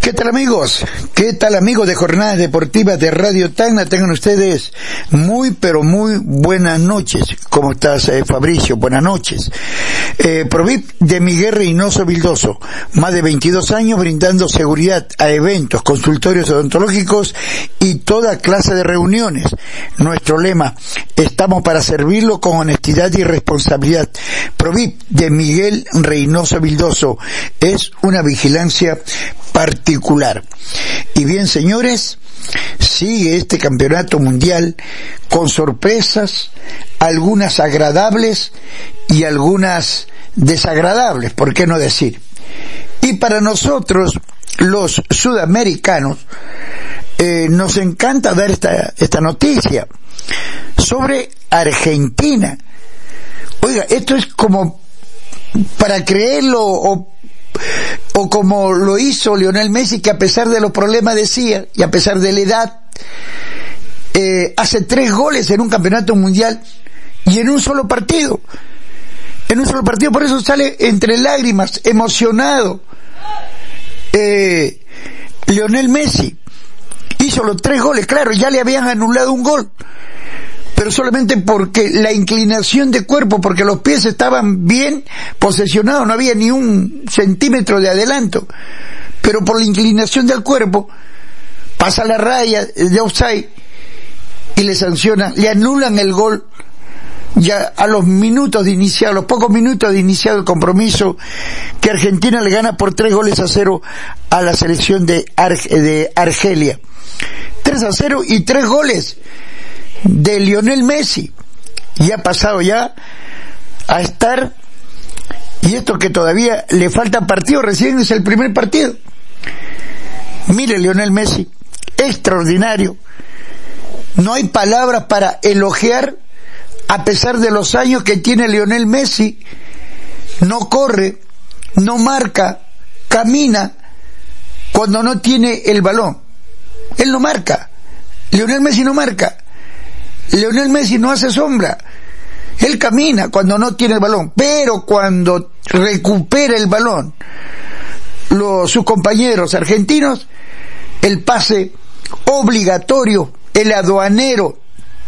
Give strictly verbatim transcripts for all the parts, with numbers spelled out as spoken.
¿Qué tal, amigos? ¿Qué tal, amigos de Jornadas Deportivas de Radio Tacna? Tengan ustedes muy, pero muy buenas noches. ¿Cómo estás, eh, Fabricio? Buenas noches. Eh, Provip de Miguel Reynoso Vildoso. Más de veintidós años brindando seguridad a eventos, consultorios odontológicos y toda clase de reuniones. Nuestro lema, estamos para servirlo con honestidad y responsabilidad. Provip de Miguel Reynoso Vildoso es una vigilancia particular. Y bien, señores, sigue este campeonato mundial con sorpresas, algunas agradables y algunas desagradables, ¿por qué no decir? Y para nosotros, los sudamericanos, eh, nos encanta dar esta, esta noticia sobre Argentina. Oiga, esto es como para creerlo o o como lo hizo Lionel Messi, que a pesar de los problemas decía, y a pesar de la edad, eh, hace tres goles en un campeonato mundial y en un solo partido. En un solo partido, por eso sale entre lágrimas, emocionado. Eh, Lionel Messi hizo los tres goles, claro, ya le habían anulado un gol, pero solamente porque la inclinación de cuerpo, porque los pies estaban bien posesionados, no había ni un centímetro de adelanto, pero por la inclinación del cuerpo, pasa la raya de offside y le sancionan, le anulan el gol ya a los minutos de iniciado, a los pocos minutos de iniciado el compromiso, que Argentina le gana por tres goles a cero a la selección de, Ar- de Argelia. tres a cero y tres goles de Lionel Messi, y ha pasado ya a estar, y esto que todavía le falta partido, recién es el primer partido. Mire, Lionel Messi, extraordinario, no hay palabras para elogiar, a pesar de los años que tiene Lionel Messi. No corre, no marca, camina cuando no tiene el balón, él no marca, Lionel Messi no marca, Lionel Messi no hace sombra, él camina cuando no tiene el balón, pero cuando recupera el balón, los, sus compañeros argentinos, el pase obligatorio, el aduanero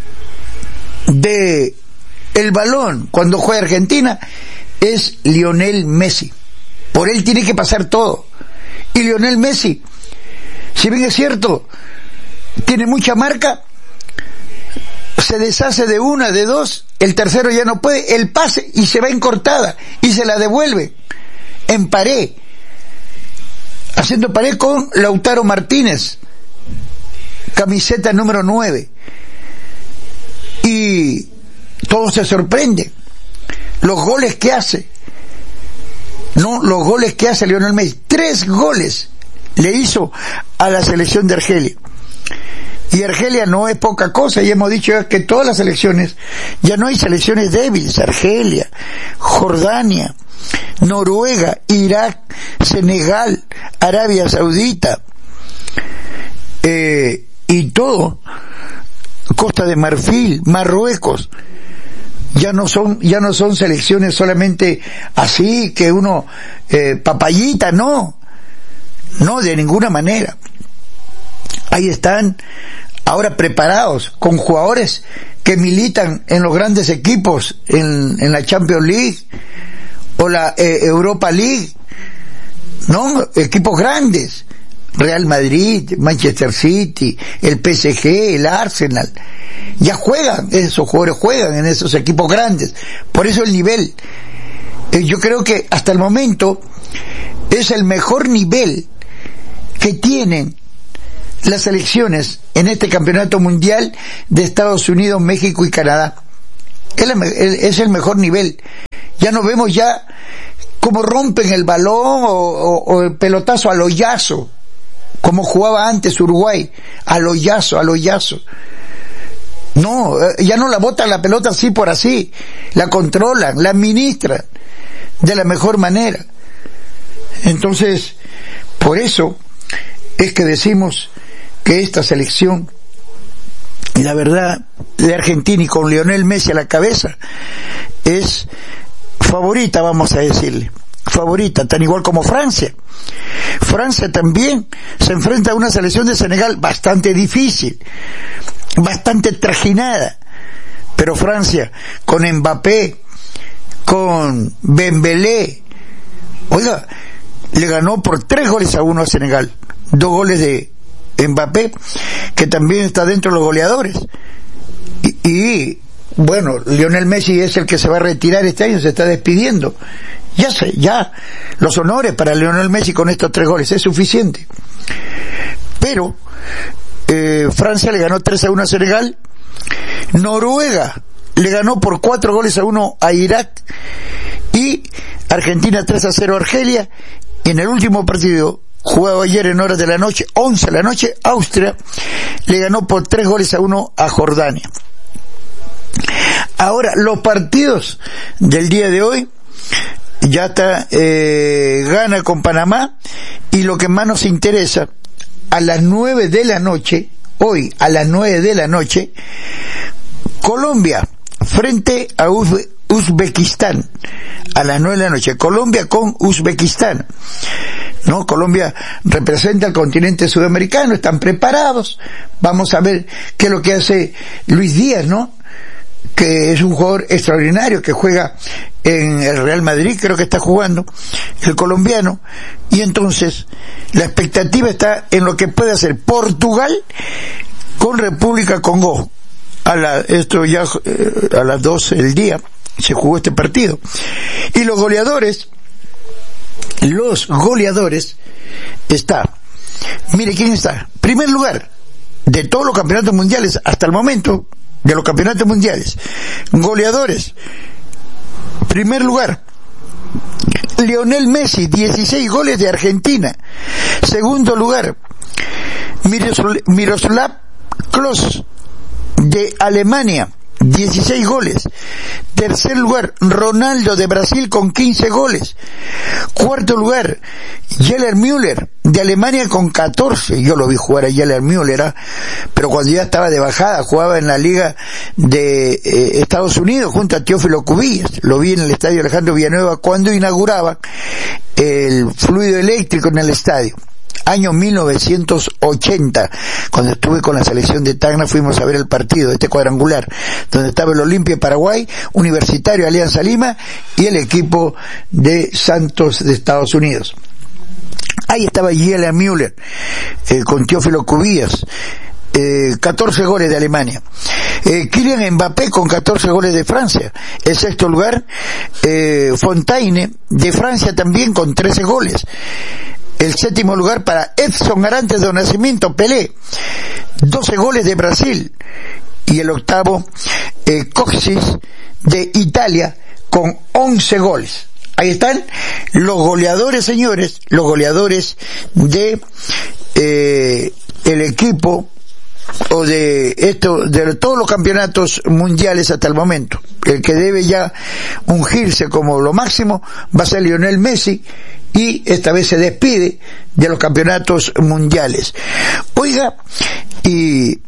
de el balón cuando juega Argentina es Lionel Messi. Por él tiene que pasar todo. Y Lionel Messi, si bien es cierto, tiene mucha marca, se deshace de una, de dos, el tercero ya no puede, el pase y se va en cortada y se la devuelve en pared, haciendo pared con Lautaro Martínez, camiseta número nueve, y todo se sorprende, los goles que hace, no, los goles que hace Lionel Messi, tres goles le hizo a la selección de Argelia. Y Argelia no es poca cosa, y hemos dicho ya que todas las selecciones, ya no hay selecciones débiles, Argelia, Jordania, Noruega, Irak, Senegal, Arabia Saudita, eh, y todo, Costa de Marfil, Marruecos, ya no son, ya no son selecciones solamente así, que uno, eh, papayita, no, no, de ninguna manera. Ahí están ahora preparados con jugadores que militan en los grandes equipos, en, en la Champions League o la eh, Europa League, ¿no? Equipos grandes, Real Madrid, Manchester City, el P S G, el Arsenal, ya juegan, esos jugadores juegan en esos equipos grandes, por eso el nivel, eh, yo creo que hasta el momento es el mejor nivel que tienen las selecciones en este campeonato mundial de Estados Unidos, México y Canadá. Es el mejor nivel. Ya no vemos ya cómo rompen el balón o, o, o el pelotazo al hoyazo, como jugaba antes Uruguay, al hoyazo, al hoyazo. No, ya no la botan la pelota así por así, la controlan, la administran de la mejor manera. Entonces, por eso es que decimos que esta selección, la verdad, de Argentina y con Lionel Messi a la cabeza, es favorita, vamos a decirle, favorita, tan igual como Francia. Francia también se enfrenta a una selección de Senegal bastante difícil, bastante trajinada, pero Francia con Mbappé, con Dembélé, oiga, le ganó por tres goles a uno a Senegal, dos goles de Mbappé, que también está dentro de los goleadores, y, y bueno, Lionel Messi es el que se va a retirar este año, se está despidiendo. Ya sé, ya, los honores para Lionel Messi con estos tres goles, es suficiente. Pero, eh, Francia le ganó tres a uno a Senegal, Noruega le ganó por cuatro goles a uno a Irak, y Argentina tres a cero a Argelia, y en el último partido, jugado ayer en horas de la noche, once de la noche, Austria le ganó por tres goles a uno a Jordania. Ahora, los partidos del día de hoy, ya está, eh, Ghana con Panamá, y lo que más nos interesa, a las nueve de la noche, hoy a las nueve de la noche, Colombia frente a Uzbe- Uzbekistán, a las nueve de la noche, Colombia con Uzbekistán, ¿no? Colombia representa al continente sudamericano, están preparados, vamos a ver qué es lo que hace Luis Díaz, ¿no? Que es un jugador extraordinario, que juega en el Real Madrid, creo que está jugando, el colombiano, y entonces la expectativa está en lo que puede hacer Portugal con República Congo. A la, esto ya eh, a las doce del día se jugó este partido. Y los goleadores, los goleadores, está, mire quién está, primer lugar de todos los campeonatos mundiales hasta el momento, de los campeonatos mundiales, goleadores, primer lugar, Lionel Messi, dieciséis goles de Argentina. Segundo lugar, Miroslav Klose de Alemania, dieciséis goles. Tercer lugar, Ronaldo de Brasil con quince goles. Cuarto lugar, Gerd Müller de Alemania con catorce. Yo lo vi jugar a Gerd Müller, ¿eh? Pero cuando ya estaba de bajada, jugaba en la Liga de eh, Estados Unidos junto a Teófilo Cubillas. Lo vi en el Estadio Alejandro Villanueva cuando inauguraba el fluido eléctrico en el estadio. Año mil novecientos ochenta, cuando estuve con la selección de Tacna, fuimos a ver el partido, este cuadrangular, donde estaba el Olimpia Paraguay, Universitario Alianza Lima y el equipo de Santos de Estados Unidos. Ahí estaba Gerd Müller, eh, con Teófilo Cubillas, eh, catorce goles de Alemania. Eh, Kylian Mbappé con catorce goles de Francia. El sexto lugar, eh, Fontaine de Francia también con trece goles. El séptimo lugar para Edson Arantes do Nascimento, Pelé, doce goles de Brasil. Y el octavo, eh, Coxis de Italia, con once goles. Ahí están los goleadores, señores, los goleadores de eh, el equipo, o de esto, de todos los campeonatos mundiales hasta el momento. El que debe ya ungirse como lo máximo va a ser Lionel Messi, y esta vez se despide de los campeonatos mundiales. Oiga, y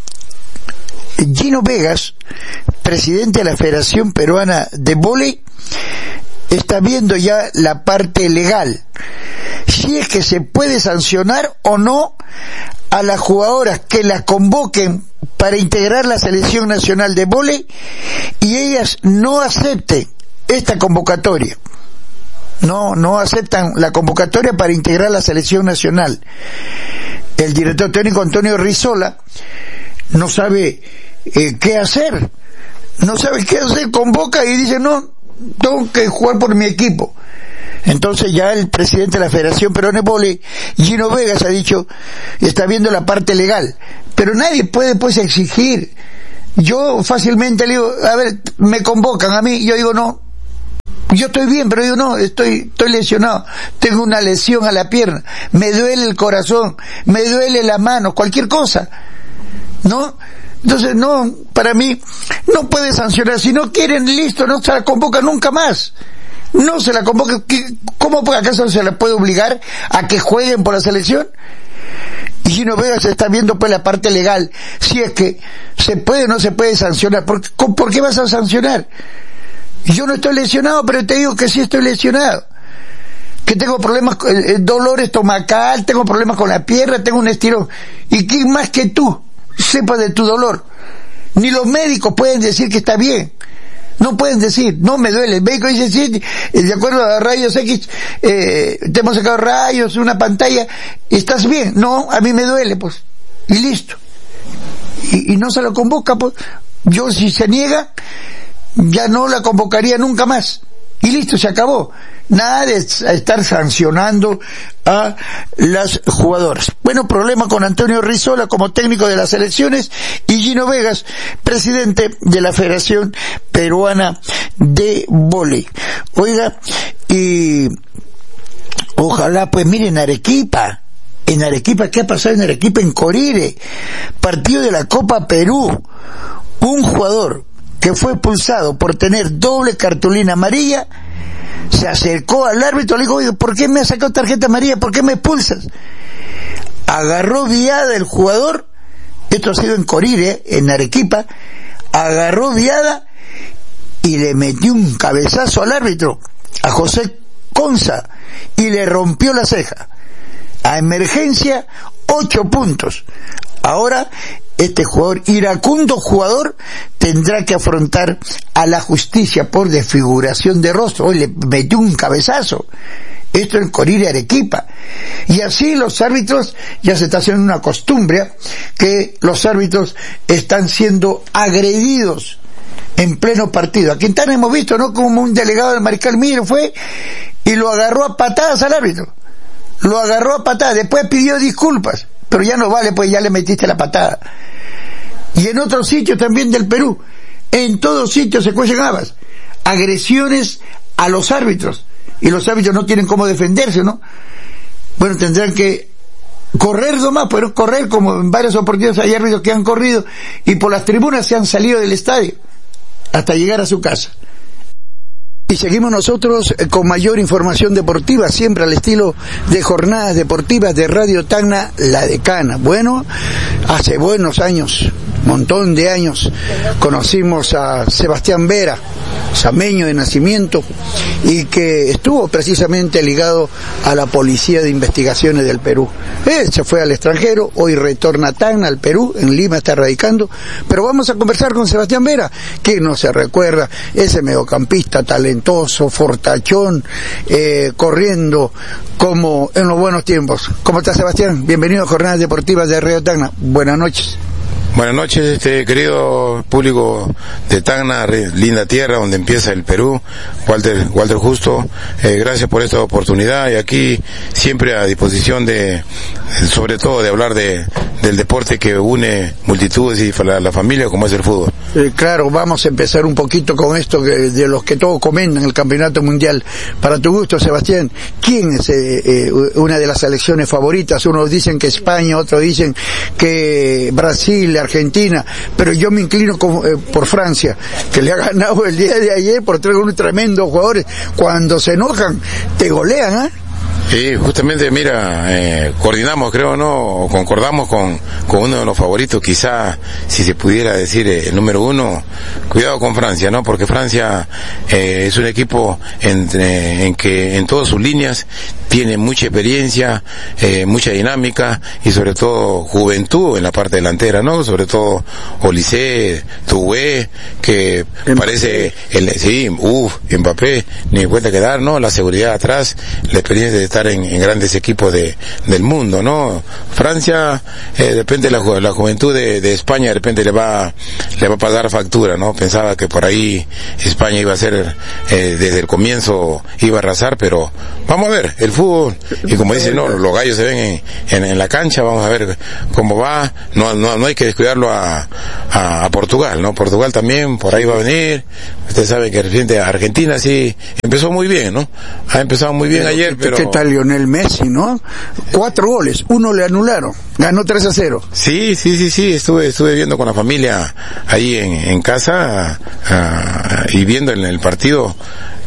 Gino Vegas, presidente de la Federación Peruana de Vóley, está viendo ya la parte legal, si es que se puede sancionar o no a las jugadoras que las convoquen para integrar la selección nacional de vóley y ellas no acepten esta convocatoria. No, no aceptan la convocatoria para integrar la selección nacional. El director técnico Antonio Rizola no sabe eh, qué hacer. No sabe qué hacer, convoca y dice, no, tengo que jugar por mi equipo. Entonces ya el presidente de la Federación Peruana de Vóley, Gino Vegas, ha dicho, está viendo la parte legal. Pero nadie puede pues exigir. Yo fácilmente le digo, a ver, me convocan a mí, yo digo, no, yo estoy bien, pero digo, no, estoy, estoy lesionado, tengo una lesión a la pierna, me duele el corazón, me duele la mano, cualquier cosa, ¿no? Entonces, no, para mí, no puede sancionar. Si no quieren, listo, no se la convoca nunca más. No se la convoca. ¿Cómo acaso se la puede obligar a que jueguen por la selección? Y Gino Vegas está viendo pues la parte legal, si es que se puede o no se puede sancionar. ¿Por, ¿Por qué vas a sancionar? Yo no estoy lesionado, pero te digo que sí estoy lesionado. que tengo problemas, eh, dolor estomacal, tengo problemas con la pierna, tengo un estirón. ¿Y quién más que tú sepa de tu dolor? Ni los médicos pueden decir que está bien. No pueden decir, no me duele. El médico dice, sí, de acuerdo a rayos X, eh, te hemos sacado rayos, una pantalla, ¿estás bien? No, a mí me duele, pues. Y listo. Y, y no se lo convoca, pues. Yo, si se niega, ya no la convocaría nunca más. Y listo, se acabó. Nada de estar sancionando a las jugadoras. Bueno, problema con Antonio Rizola como técnico de las selecciones y Gino Vegas, presidente de la Federación Peruana de Vóley. Oiga, y ojalá, pues miren, Arequipa, en Arequipa, ¿qué ha pasado en Arequipa? En Corire, partido de la Copa Perú, un jugador que fue expulsado por tener doble cartulina amarilla, se acercó al árbitro, le dijo, oye, ¿por qué me has sacado tarjeta amarilla? ¿Por qué me expulsas? Agarró viada el jugador, esto ha sido en Corire, en Arequipa, agarró viada y le metió un cabezazo al árbitro, a José Conza, y le rompió la ceja. A emergencia, ocho puntos. Ahora, este jugador, iracundo jugador, tendrá que afrontar a la justicia por desfiguración de rostro. Hoy le metió un cabezazo. Esto en Corire, Arequipa. Y así los árbitros, ya se está haciendo una costumbre, que los árbitros están siendo agredidos en pleno partido. Aquí en Tacna hemos visto, ¿no?, como un delegado del Mariscal Miro fue y lo agarró a patadas al árbitro. Lo agarró a patadas, después pidió disculpas, pero ya no vale, pues ya le metiste la patada. Y en otros sitios también del Perú, en todos sitios se cuecen habas, agresiones a los árbitros, y los árbitros no tienen cómo defenderse, ¿no? Bueno, tendrán que correr nomás, pero correr, como en varias oportunidades hay árbitros que han corrido y por las tribunas se han salido del estadio hasta llegar a su casa. Y seguimos nosotros con mayor información deportiva, siempre al estilo de Jornadas Deportivas de Radio Tacna, La Decana. Bueno, hace buenos años, montón de años, conocimos a Sebastián Vera, sameño de nacimiento, y que estuvo precisamente ligado a la Policía de Investigaciones del Perú. Él se fue al extranjero, hoy retorna a Tacna, al Perú, en Lima está radicando, pero vamos a conversar con Sebastián Vera, que no se recuerda, ese mediocampista talentoso, fortachón, eh, corriendo como en los buenos tiempos. ¿Cómo estás, Sebastián? Bienvenido a Jornadas Deportivas de Radio Tacna. Buenas noches. Buenas noches, este querido público de Tacna, linda tierra donde empieza el Perú. Walter, Walter Justo, eh, gracias por esta oportunidad y aquí siempre a disposición de, sobre todo de hablar de, del deporte que une multitudes y la, la familia como es el fútbol. Eh, claro, vamos a empezar un poquito con esto que, de los que todos comentan el campeonato mundial. Para tu gusto, Sebastián, ¿quién es eh, eh, una de las selecciones favoritas? Unos dicen que España, otros dicen que Brasil, Argentina, pero yo me inclino con, eh, por Francia, que le ha ganado el día de ayer por tres unos tremendos jugadores. Cuando se enojan, te golean, ¿ah? ¿eh? Sí, justamente, mira, eh, coordinamos, creo, ¿no? O concordamos con, con uno de los favoritos, quizá, si se pudiera decir, eh, el número uno, cuidado con Francia, ¿no? Porque Francia eh, es un equipo en, eh, en que en todas sus líneas tiene mucha experiencia, eh, mucha dinámica y sobre todo juventud en la parte delantera, ¿no? Sobre todo Olise, Toué, que Mbappé. Parece, el, sí, uff, Mbappé, ni cuenta que dar, ¿no? La seguridad atrás, la experiencia de estar en, en grandes equipos de, del mundo, ¿no? Francia, eh, depende de la, la juventud de, de España, de repente le va, le va a pagar factura, ¿no? Pensaba que por ahí España iba a ser, eh, desde el comienzo iba a arrasar, pero vamos a ver, el fútbol, y como dicen, no, los gallos se ven en, en, en la cancha, vamos a ver cómo va, no, no, no hay que descuidarlo a, a, a Portugal, ¿no? Portugal también, por ahí va a venir, ustedes saben que reciente Argentina sí, empezó muy bien, ¿no? Ha empezado muy bien ayer, pero... ¿Qué tal Lionel Messi, no? Cuatro goles, uno le anularon, ganó tres a cero. Sí, sí, sí, sí, estuve, estuve viendo con la familia ahí en, en casa, uh, y viendo en el partido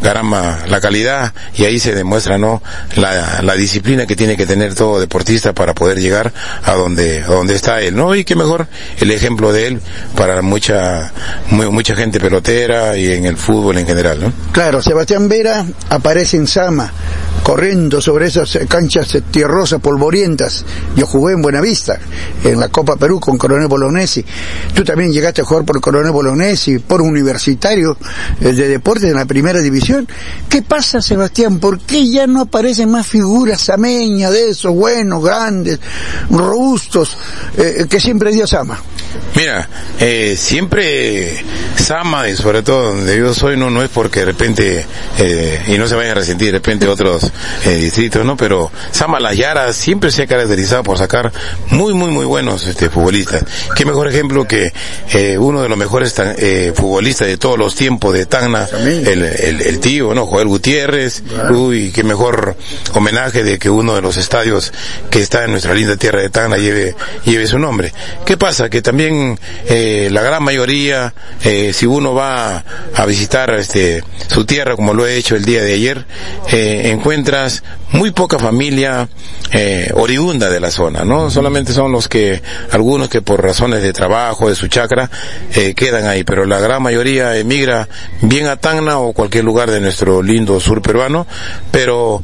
Garama la calidad, y ahí se demuestra, ¿no?, la, la disciplina que tiene que tener todo deportista para poder llegar a donde, a donde está él, ¿no? Y qué mejor el ejemplo de él para mucha, muy, mucha gente pelotera y en el fútbol en general, ¿no? Claro, Sebastián Vera aparece en Sama, corriendo sobre esas canchas tierrosas, polvorientas. Yo jugué en Buenavista, en la Copa Perú con Coronel Bolognesi. Tú también llegaste a jugar por Coronel Bolognesi, por Universitario de Deportes en la primera división. ¿Qué pasa, Sebastián? ¿Por qué ya no aparecen más figuras sameñas de esos buenos, grandes, robustos, eh, que siempre dio Sama? Mira, eh, siempre Sama, y sobre todo donde yo soy, no no es porque de repente, eh, y no se vayan a resentir de repente otros eh, distritos, ¿no? Pero Sama Las Yaras siempre se ha caracterizado por sacar muy, muy, muy buenos este futbolistas. Qué mejor ejemplo que eh, uno de los mejores tan, eh, futbolistas de todos los tiempos de Tacna, el, el, el tío, ¿no? Joel Gutiérrez. Claro. Uy, qué mejor homenaje de que uno de los estadios que está en nuestra linda tierra de Tacna lleve, lleve su nombre. ¿Qué pasa? Que también eh, la gran mayoría, eh, si uno va a visitar este su tierra, como lo he hecho el día de ayer, eh, encuentras muy poca familia eh, oriunda de la zona, ¿no? Solamente son los que, algunos que por razones de trabajo, de su chacra, eh, quedan ahí, pero la gran mayoría emigra bien a Tacna o cualquier lugar de nuestro lindo sur peruano, pero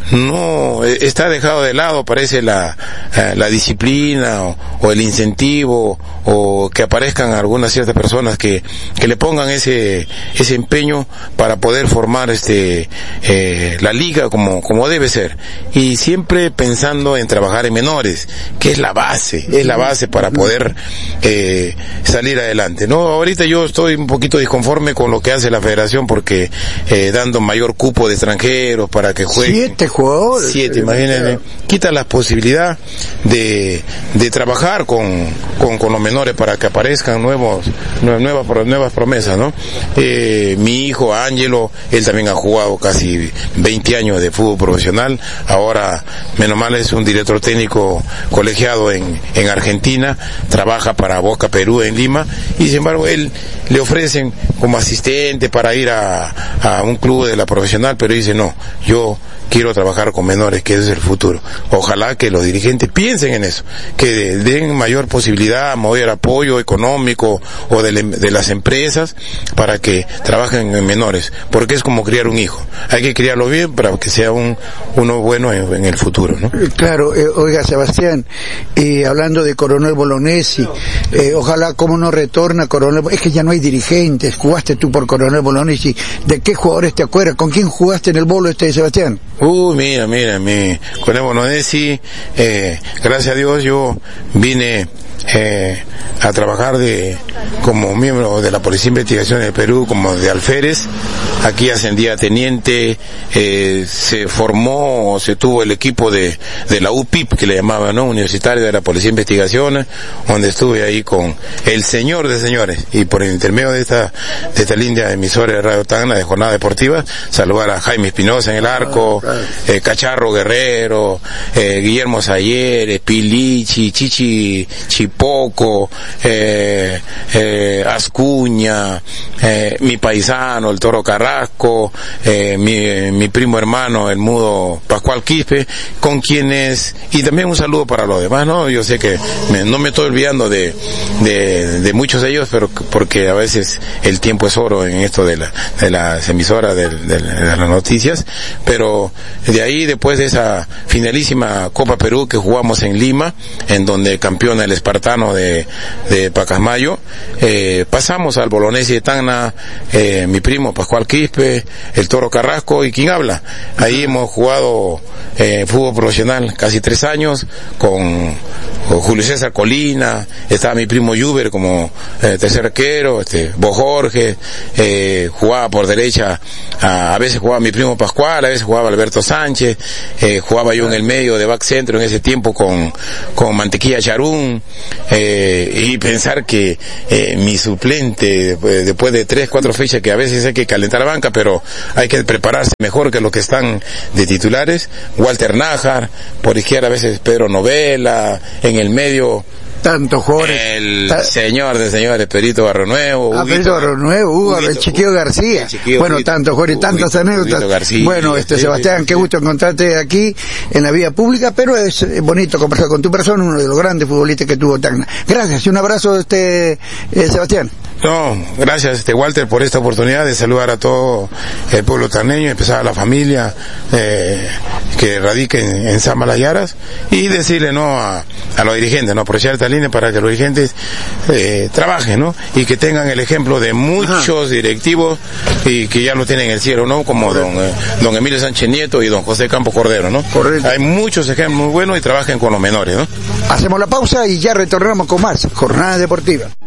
no está dejado de lado, parece la eh, la disciplina o, o el incentivo, o que aparezcan algunas ciertas personas que que le pongan ese ese empeño para poder formar este eh, la liga como como debe ser, y siempre pensando en trabajar en menores, que es la base, es la base para poder eh, salir adelante, ¿no? Ahorita yo estoy un poquito disconforme con lo que hace la federación, porque eh, dando mayor cupo de extranjeros para que jueguen siete jugadores, siete, imagínense, quita la posibilidad de de trabajar con con con los menores para que aparezcan nuevos nuevas nuevas promesas, ¿no? Eh, mi hijo Ángelo, él también ha jugado casi veinte años de fútbol profesional, ahora menos mal es un director técnico colegiado en en Argentina, trabaja para Boca Perú en Lima, y sin embargo él le ofrecen como asistente para ir a a un club de la profesional, pero dice no, yo quiero trabajar con menores, que ese es el futuro. Ojalá que los dirigentes piensen en eso, que den mayor posibilidad, mayor apoyo económico o de, de las empresas para que trabajen en menores, porque es como criar un hijo. Hay que criarlo bien para que sea un uno bueno en, en el futuro, ¿no? Claro, eh, oiga Sebastián, eh, hablando de Coronel Bolognesi, eh, ojalá como no retorna Coronel, es que ya no hay dirigentes, jugaste tú por Coronel Bolognesi, ¿de qué jugadores te acuerdas? ¿Con quién jugaste en el bolo este, Sebastián? Uh, mira, mira, mi Coronel Bolognesi, eh, gracias a Dios yo vine eh, a trabajar de como miembro de la Policía de Investigación del Perú, como de alférez. Aquí ascendí a teniente, eh, se formó, se tuvo el equipo de, de la U P I P, que le llamaban, ¿no? Universitario de la Policía de Investigaciones, donde estuve ahí con el señor de señores, y por el intermedio de esta, de esta linda emisora de Radio Tacna de jornada deportiva, saludar a Jaime Espinosa en el arco, eh, Cacharro Guerrero, eh, Guillermo Sayer, Pilichi, Chichi Chipoco, eh, eh, Ascuña, eh, mi paisano, el Toro Carrasco, eh, mi, mi primo hermano, el mudo Pascual Quispe, con quienes, y también un saludo para los demás, ¿no? Yo sé que me, no me estoy olvidando de, de, de muchos de ellos, pero porque a veces el tiempo es oro en esto de la, de las emisoras, de, de, de las noticias, pero de ahí, después de esa finalísima Copa Perú que jugamos en Lima, en donde campeona el espartano de, de Pacasmayo, eh, pasamos al Bolognesi de Tacna, eh, mi primo Pascual Quispe, el Toro Carrasco y quien habla. Ahí hemos jugado eh, fútbol profesional casi tres años con, con Julio César Colina, estaba mi primo Juber como eh, tercer arquero, este, Bo Jorge, eh, jugaba por derecha, a, a veces jugaba mi primo Pascual, a veces jugaba Alberto Sánchez, eh, jugaba yo en el medio de back centro en ese tiempo con, con Mantequilla Charún, eh, y pensar que eh, mi suplente después, después de tres, cuatro fechas, que a veces hay que calentar la banca, pero hay que prepararse mejor que los que están de titulares, Walter Nájar, por izquierda a veces Pedro Novela, en el medio tantos jugadores. El Ta señor de señores, Perito Barrio Nuevo, ah, Perito Barrio Nuevo, Hugo, el Chiquillo García. El Chiquillo, bueno, Huguito, tantos jugadores, tantas Huguito, anécdotas. Huguito García, bueno, este, Sebastián, sí, qué gusto encontrarte aquí en la vía pública, pero es bonito conversar con tu persona, uno de los grandes futbolistas que tuvo Tacna. Gracias y un abrazo, este, eh, Sebastián. No, gracias, este, Walter, por esta oportunidad de saludar a todo el pueblo tacneño, empezar a la familia eh, que radica en, en San Malayaras, y decirle, no, a, a los dirigentes, no, aprovechar esta línea para que los dirigentes eh, trabajen, ¿no? Y que tengan el ejemplo de muchos Ajá. directivos y que ya lo tienen en el cielo, ¿no? Como don, eh, don Emilio Sánchez Nieto y don José Campos Cordero, ¿no? Correcto. Hay muchos ejemplos muy buenos y trabajen con los menores, ¿no? Hacemos la pausa y ya retornamos con más Jornada Deportiva.